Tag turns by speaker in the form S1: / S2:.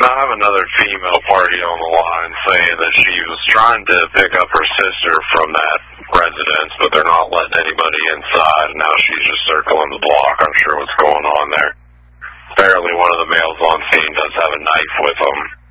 S1: Now, I have another female party on the line saying that she was trying to pick up her sister from that residence, but they're not letting anybody inside, and now she's just circling the block. I'm sure what's going on there. Apparently one of the males on scene does have a knife with him.